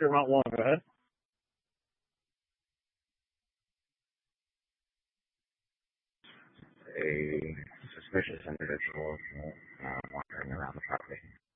Fairmount One, go ahead. A suspicious individual wandering around the property.